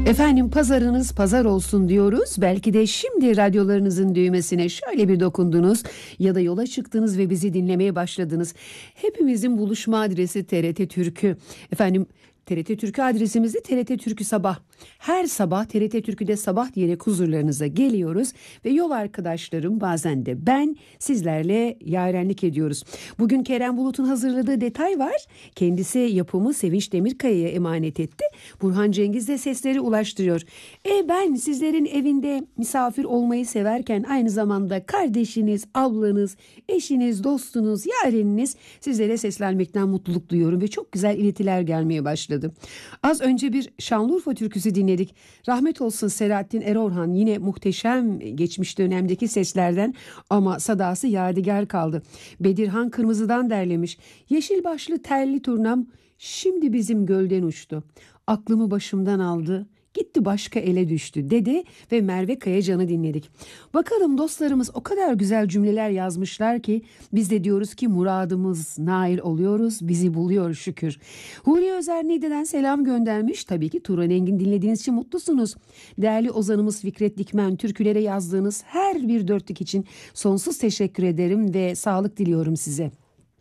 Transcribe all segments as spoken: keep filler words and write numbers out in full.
Efendim pazarınız pazar olsun diyoruz. Belki de şimdi radyolarınızın düğmesine şöyle bir dokundunuz ya da yola çıktınız ve bizi dinlemeye başladınız. Hepimizin buluşma adresi T R T Türkü. Efendim T R T Türkü adresimizde T R T Türkü Sabah. Her sabah T R T Türkü'de sabah diyerek huzurlarınıza geliyoruz ve yol arkadaşlarım bazen de ben sizlerle yarenlik ediyoruz. Bugün Kerem Bulut'un hazırladığı detay var. Kendisi yapımı Sevinç Demirkaya'ya emanet etti. Burhan Cengiz de sesleri ulaştırıyor. E ben sizlerin evinde misafir olmayı severken aynı zamanda kardeşiniz, ablanız, eşiniz, dostunuz, yareniniz sizlere seslenmekten mutluluk duyuyorum ve çok güzel iletiler gelmeye başladı. Az önce bir Şanlıurfa türküsü dinledik. Rahmet olsun Selahattin Erorhan, yine muhteşem geçmiş dönemdeki seslerden ama sadası yadigar kaldı. Bedirhan Kırmızı'dan derlemiş. Yeşil başlı telli turnam şimdi bizim gölden uçtu. Aklımı başımdan aldı. Gitti başka ele düştü dedi ve Merve Kayacan'ı dinledik. Bakalım dostlarımız o kadar güzel cümleler yazmışlar ki biz de diyoruz ki muradımız nail oluyoruz, bizi buluyor şükür. Huri Özer Niğde'den selam göndermiş. Tabii ki Turan Engin dinlediğiniz için mutlusunuz. Değerli ozanımız Fikret Dikmen, türkülere yazdığınız her bir dörtlük için sonsuz teşekkür ederim ve sağlık diliyorum size.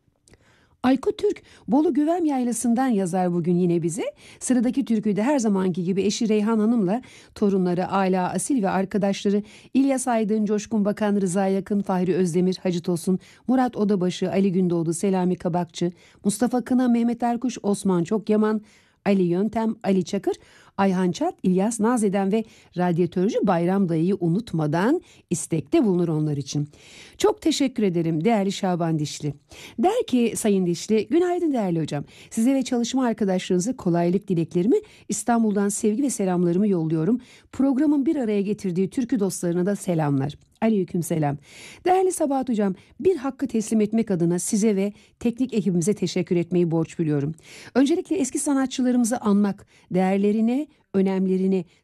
Aykut Türk Bolu Güvem Yaylası'ndan yazar bugün yine bize. Sıradaki türküyü de her zamanki gibi eşi Reyhan Hanım'la torunları Ala Asil ve arkadaşları İlyas Aydın, Coşkun Bakan, Rıza Yakın, Fahri Özdemir, Hacı Tosun, Murat Odabaşı, Ali Gündoğdu, Selami Kabakçı, Mustafa Kına, Mehmet Erkuş, Osman Çokyaman, Ali Yöntem, Ali Çakır, Ayhan Çat, İlyas Nazeden ve radyatörcü Bayram Dayı'yı unutmadan istekte bulunur onlar için. Çok teşekkür ederim değerli Şaban Dişli. Der ki Sayın Dişli, günaydın değerli hocam. Size ve çalışma arkadaşlarınıza kolaylık dileklerimi, İstanbul'dan sevgi ve selamlarımı yolluyorum. Programın bir araya getirdiği türkü dostlarına da selamlar. Aleykümselam. Değerli Sabahat Hocam, bir hakkı teslim etmek adına size ve teknik ekibimize teşekkür etmeyi borç biliyorum. Öncelikle eski sanatçılarımızı anmak, değerlerine, önemlerini,